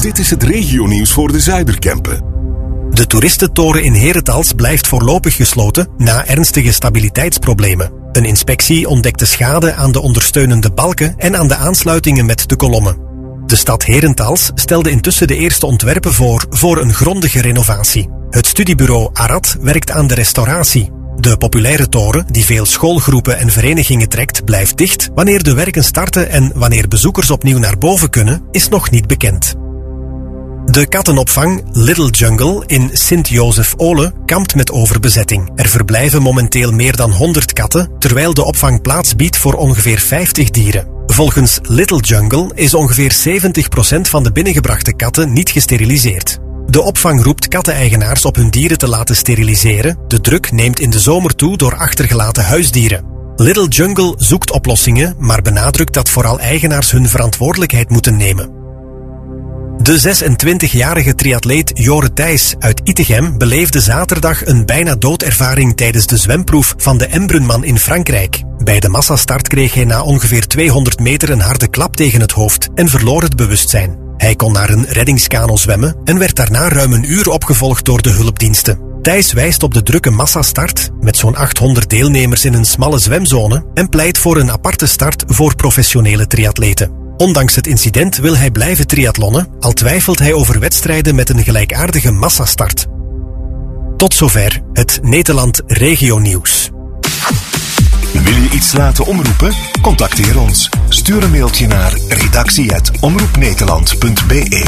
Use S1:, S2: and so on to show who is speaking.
S1: Dit is het regionieuws voor de Zuiderkempen.
S2: De toeristentoren in Herentals blijft voorlopig gesloten na ernstige stabiliteitsproblemen. Een inspectie ontdekte schade aan de ondersteunende balken en aan de aansluitingen met de kolommen. De stad Herentals stelde intussen de eerste ontwerpen voor een grondige renovatie. Het studiebureau Arad werkt aan de restauratie. De populaire toren, die veel schoolgroepen en verenigingen trekt, blijft dicht. Wanneer de werken starten en wanneer bezoekers opnieuw naar boven kunnen, is nog niet bekend. De kattenopvang Little Jungle in Sint-Jozef-Ole kampt met overbezetting. Er verblijven momenteel meer dan 100 katten, terwijl de opvang plaats biedt voor ongeveer 50 dieren. Volgens Little Jungle is ongeveer 70% van de binnengebrachte katten niet gesteriliseerd. De opvang roept katteneigenaars op hun dieren te laten steriliseren. De druk neemt in de zomer toe door achtergelaten huisdieren. Little Jungle zoekt oplossingen, maar benadrukt dat vooral eigenaars hun verantwoordelijkheid moeten nemen. De 26-jarige triatleet Jore Thijs uit Ittegem beleefde zaterdag een bijna doodervaring tijdens de zwemproef van de Embrunman in Frankrijk. Bij de massastart kreeg hij na ongeveer 200 meter een harde klap tegen het hoofd en verloor het bewustzijn. Hij kon naar een reddingskano zwemmen en werd daarna ruim een uur opgevolgd door de hulpdiensten. Thijs wijst op de drukke massastart, met zo'n 800 deelnemers in een smalle zwemzone, en pleit voor een aparte start voor professionele triatleten. Ondanks het incident wil hij blijven triathlonnen, al twijfelt hij over wedstrijden met een gelijkaardige massastart. Tot zover het Nederland Regionieuws.
S1: Wil je iets laten omroepen? Contacteer ons. Stuur een mailtje naar redactie@omroepnederland.be.